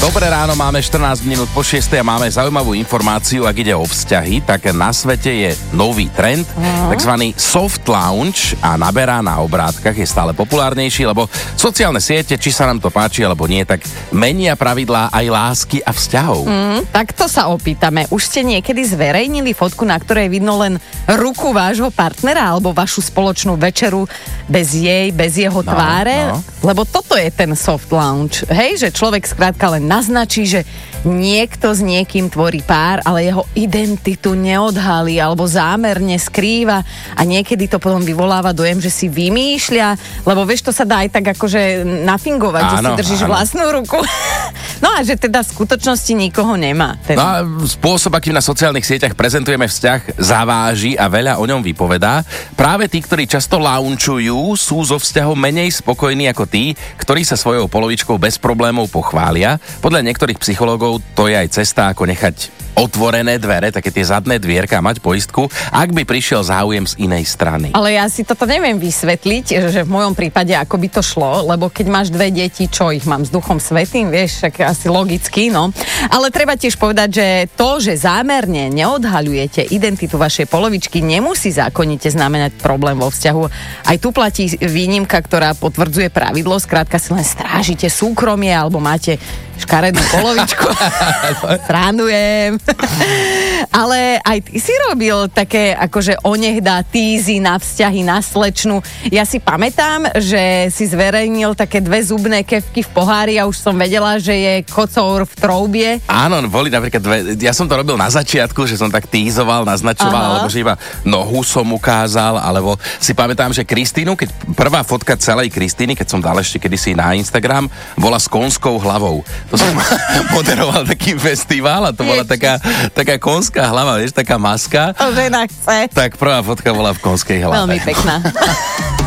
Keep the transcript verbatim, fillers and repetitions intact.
Dobré ráno, máme štrnásť minút po šiestej a máme zaujímavú informáciu, ak ide o vzťahy, tak na svete je nový trend, uh-huh. takzvaný soft launch a naberá na obrátkach, je stále populárnejší, lebo sociálne siete, či sa nám to páči alebo nie, tak menia pravidlá aj lásky a vzťahov. Mm, tak to sa opýtame. Už ste niekedy zverejnili fotku, na ktorej vidno len ruku vášho partnera alebo vašu spoločnú večeru bez jej, bez jeho tváre? No, no. Lebo toto je ten soft launch. Hej, že človek skrátka len naznačí, že niekto s niekým tvorí pár, ale jeho identitu neodhalí alebo zámerne skrýva a niekedy to potom vyvoláva dojem, že si vymýšľa, lebo vieš, to sa dá aj tak akože nafingovať, áno, že si držíš áno. vlastnú ruku. No a že teda v skutočnosti nikoho nemá. Ten... No a spôsob, akým na sociálnych sieťach prezentujeme vzťah, zaváži a veľa o ňom vypovedá. Práve tí, ktorí často launchujú, sú zo vzťahom menej spokojní ako tí, ktorí sa svojou polovičkou bez problémov pochvália. Podľa niektorých psychológov to je aj cesta, ako nechať otvorené dvere, také tie zadné dvierka a mať poistku, ak by prišiel záujem z inej strany. Ale ja si toto neviem vysvetliť, že v mojom prípade ako by to šlo, lebo keď máš dve deti, čo ich mám s Duchom Svätým, vieš, však asi logicky, no. Ale treba tiež povedať, že to, že zámerne neodhaľujete identitu vašej polovičky, nemusí zákonite znamenať problém vo vzťahu. Aj tu platí výnimka, ktorá potvrdzuje pravidlo, skrátka si len strážite súkromie, alebo máte škaredú polovičku. Srandujem. Ale aj ty si robil také akože onehdá tízy na vzťahy, na slečnu. Ja si pamätám, že si zverejnil také dve zubné kefky v pohári a už som vedela, že je kocour v troubie. Áno, boli napríklad dve, ja som to robil na začiatku, že som tak tízoval, naznačoval, Aha. alebo že iba nohu som ukázal, alebo si pamätám, že Kristínu, keď prvá fotka celej Kristíny, keď som dal ešte kedysi na Instagram, bola s konskou hlavou. To som moderoval taký festival a to bola taká, taká konská hlava, vieš, taká maska. To žena chce. Tak prvá fotka bola v konskej hlave. Veľmi pekná.